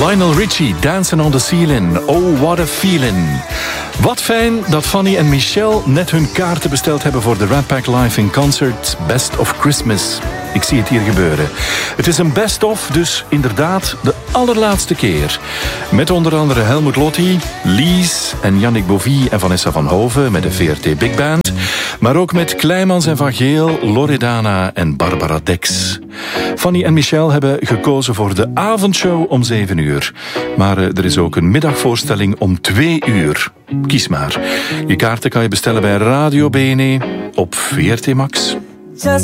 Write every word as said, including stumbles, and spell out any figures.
Lionel Richie, Dancing on the Ceiling. Oh, what a feeling. Wat fijn dat Fanny en Michel net hun kaarten besteld hebben voor de Rat Pack Live in Concert Best of Christmas. Ik zie het hier gebeuren. Het is een best-of, dus inderdaad de allerlaatste keer. Met onder andere Helmut Lotti, Lies en Yannick Bovie en Vanessa van Hoven met de V R T Big Band. Maar ook met Kleimans en Van Geel, Loredana en Barbara Dex. Fanny en Michel hebben gekozen voor de avondshow om zeven uur. Maar uh, er is ook een middagvoorstelling om twee uur. Kies maar. Je kaarten kan je bestellen bij Radio B N E op V R T Max.